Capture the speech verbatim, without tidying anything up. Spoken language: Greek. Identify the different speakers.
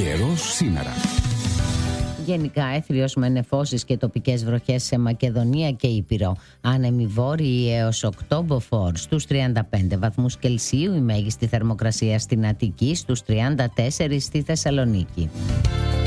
Speaker 1: Καιρός σήμερα.
Speaker 2: Γενικά έθριος με νεφώσεις και τοπικές βροχές σε Μακεδονία και Ήπειρο. Άνεμοι βόρειοι έως οκτώ μποφόρ στους τριάντα πέντε βαθμούς Κελσίου, η μέγιστη θερμοκρασία στην Αττική στους τριάντα τέσσερα στη Θεσσαλονίκη.